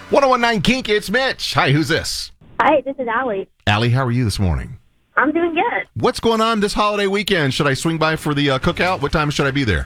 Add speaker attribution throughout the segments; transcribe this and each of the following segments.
Speaker 1: 1019 Kink, it's Mitch. Hi, who's this?
Speaker 2: Hi, this is Allie.
Speaker 1: Allie, how are you this morning?
Speaker 2: I'm doing good.
Speaker 1: What's going on this holiday weekend? Should I swing by for the cookout? What time should I be there?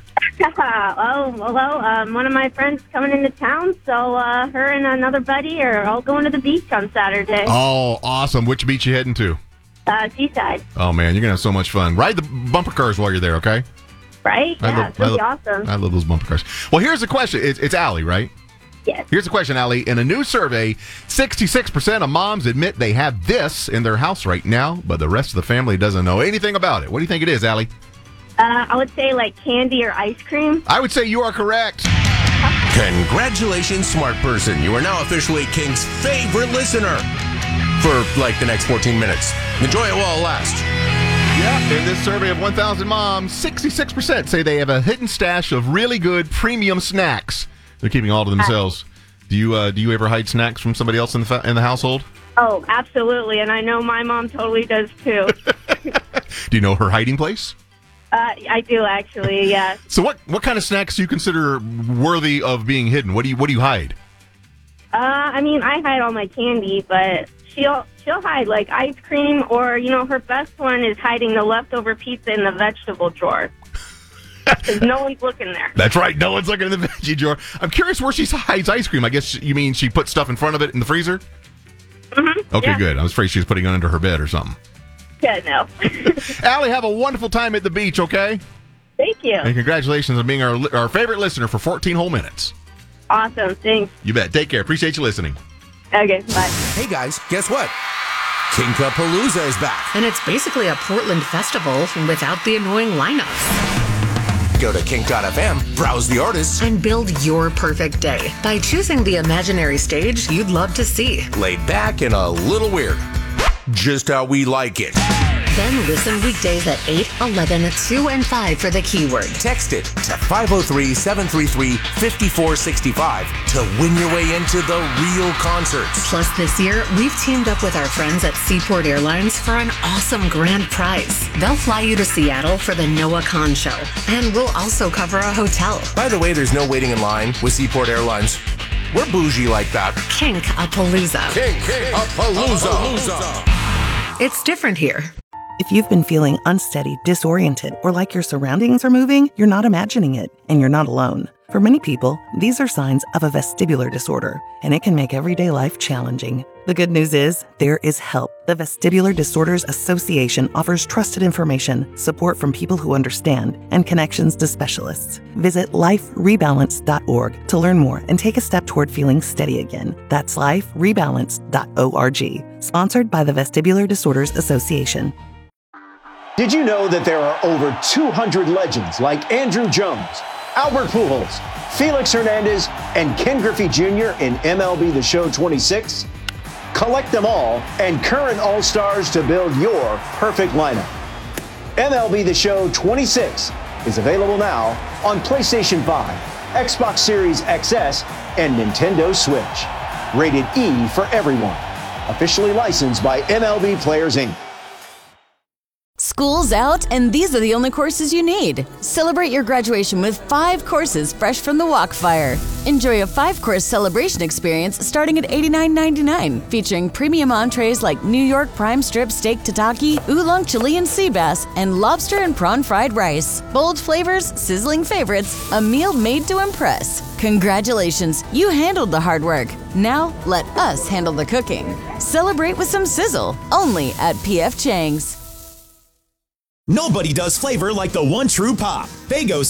Speaker 2: One of my friends coming into town, so her and another buddy are all going to the beach on Saturday.
Speaker 1: Oh, awesome. Which beach you heading to?
Speaker 2: Seaside.
Speaker 1: Oh, man, you're going to have so much fun. Ride the bumper cars while you're there, okay?
Speaker 2: Right? Yeah, it's going to be awesome.
Speaker 1: I love those bumper cars. Well, here's the question. It's Allie, right?
Speaker 2: Yes.
Speaker 1: Here's the question, Allie. In a new survey, 66% of moms admit they have this in their house right now, but the rest of the family doesn't know anything about it. What do you think it is, Allie?
Speaker 2: I would say like candy or ice cream.
Speaker 1: I would say you are correct.
Speaker 3: Congratulations, smart person. You are now officially Kink's favorite listener for like the next 14 minutes. Enjoy it while it lasts.
Speaker 1: Yeah, in this survey of 1,000 moms, 66% say they have a hidden stash of really good premium snacks. They're keeping all to themselves. Do you ever hide snacks from somebody else in the household?
Speaker 2: Oh, absolutely, and I know my mom totally does too.
Speaker 1: Do you know her hiding place?
Speaker 2: I do actually, yeah.
Speaker 1: So what kind of snacks do you consider worthy of being hidden? What do you hide?
Speaker 2: I hide all my candy, but she'll hide like ice cream, or her best one is hiding the leftover pizza in the vegetable drawer. Because no one's looking there.
Speaker 1: That's right. No one's looking in the veggie drawer. I'm curious where she hides ice cream. I guess you mean she puts stuff in front of it in the freezer?
Speaker 2: Mm-hmm.
Speaker 1: Okay, yeah. Good. I was afraid she was putting it under her bed or something.
Speaker 2: Yeah, no.
Speaker 1: Allie, have a wonderful time at the beach, okay?
Speaker 2: Thank you.
Speaker 1: And congratulations on being our favorite listener for 14 whole minutes.
Speaker 2: Awesome. Thanks.
Speaker 1: You bet. Take care. Appreciate you listening.
Speaker 2: Okay, bye.
Speaker 3: Hey, guys, guess what? Kinkapalooza is back.
Speaker 4: And it's basically a Portland festival without the annoying lineups.
Speaker 3: Go to kink.fm, browse the artists,
Speaker 4: and build your perfect day by choosing the imaginary stage you'd love to see.
Speaker 3: Laid back and a little weird. Just how we like it.
Speaker 4: Then listen weekdays at 8, 11, 2, and 5 for the keyword.
Speaker 3: Text it to 503-733-5465 to win your way into the real concerts.
Speaker 4: Plus, this year, we've teamed up with our friends at Seaport Airlines for an awesome grand prize. They'll fly you to Seattle for the Noah Khan show, and we'll also cover a hotel.
Speaker 3: By the way, there's no waiting in line with Seaport Airlines. We're bougie like that.
Speaker 4: Kink-a-palooza.
Speaker 3: Kink-a-palooza.
Speaker 4: It's different here.
Speaker 5: If you've been feeling unsteady, disoriented, or like your surroundings are moving, you're not imagining it, and you're not alone. For many people, these are signs of a vestibular disorder, and it can make everyday life challenging. The good news is, there is help. The Vestibular Disorders Association offers trusted information, support from people who understand, and connections to specialists. Visit liferebalance.org to learn more and take a step toward feeling steady again. That's liferebalance.org. Sponsored by the Vestibular Disorders Association.
Speaker 6: Did you know that there are over 200 legends like Andrew Jones, Albert Pujols, Felix Hernandez, and Ken Griffey Jr. in MLB The Show 26? Collect them all and current All-Stars to build your perfect lineup. MLB The Show 26 is available now on PlayStation 5, Xbox Series XS, and Nintendo Switch. Rated E for everyone. Officially licensed by MLB Players, Inc.
Speaker 7: School's out, and these are the only courses you need. Celebrate your graduation with 5 courses fresh from the Walkfire. Enjoy a 5-course celebration experience starting at $89.99, featuring premium entrees like New York prime strip steak tataki, oolong Chilean sea bass, and lobster and prawn fried rice. Bold flavors, sizzling favorites, a meal made to impress. Congratulations, you handled the hard work. Now, let us handle the cooking. Celebrate with some sizzle, only at P.F. Chang's.
Speaker 8: Nobody does flavor like the one true pop. Fago